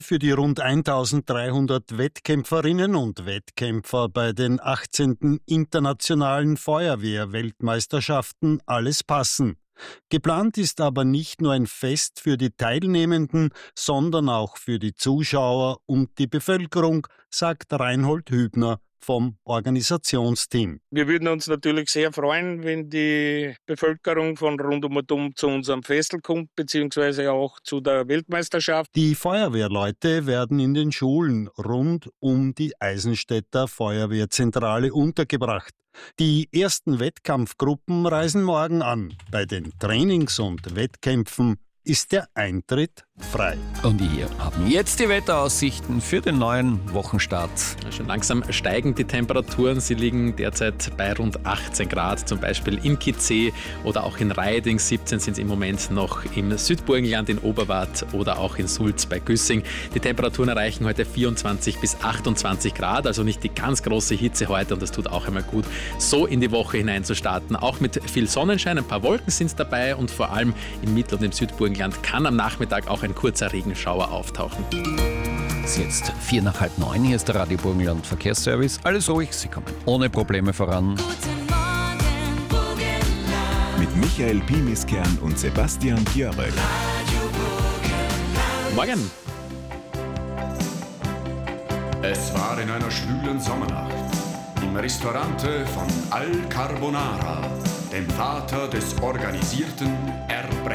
Für die rund 1300 Wettkämpferinnen und Wettkämpfer bei den 18. Internationalen Feuerwehr-Weltmeisterschaften alles passen. Geplant ist aber nicht nur ein Fest für die Teilnehmenden, sondern auch für die Zuschauer und die Bevölkerung, sagt Reinhold Hübner vom Organisationsteam. Wir würden uns natürlich sehr freuen, wenn die Bevölkerung von rund um und um zu unserem Festel kommt, beziehungsweise auch zu der Weltmeisterschaft. Die Feuerwehrleute werden in den Schulen rund um die Eisenstädter Feuerwehrzentrale untergebracht. Die ersten Wettkampfgruppen reisen morgen an. Bei den Trainings- und Wettkämpfen ist der Eintritt frei. Und wir haben jetzt die Wetteraussichten für den neuen Wochenstart. Schon langsam steigen die Temperaturen. Sie liegen derzeit bei rund 18 Grad, zum Beispiel in Kitzee oder auch in Reiding. 17 sind es im Moment noch im Südburgenland, in Oberwart oder auch in Sulz bei Güssing. Die Temperaturen erreichen heute 24 bis 28 Grad, also nicht die ganz große Hitze heute, und das tut auch einmal gut, so in die Woche hinein zu starten. Auch mit viel Sonnenschein, ein paar Wolken sind dabei, und vor allem im Mittel- und im Südburgenland kann am Nachmittag auch ein kurzer Regenschauer auftauchen. Es ist jetzt 8:45 nach 9. Hier ist der Radio Burgenland Verkehrsservice. Alles ruhig, Sie kommen ohne Probleme voran. Guten Morgen, Burgenland. Mit Michael Pimiskern und Sebastian Kjörek. Morgen! Es war in einer schwülen Sommernacht im Restaurante von Al Carbonara, dem Vater des organisierten